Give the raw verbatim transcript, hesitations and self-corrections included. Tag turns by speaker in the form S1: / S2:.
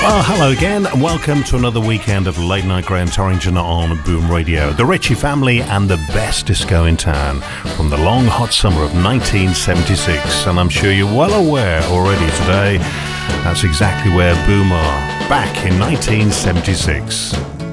S1: Well, hello again, and welcome to another weekend of Late Night Graham Torrington on Boom Radio. The Ritchie Family and the best disco in town from the long hot summer of nineteen seventy-six. And I'm sure you're well aware already today, that's exactly where Boom are, back in nineteen seventy-six.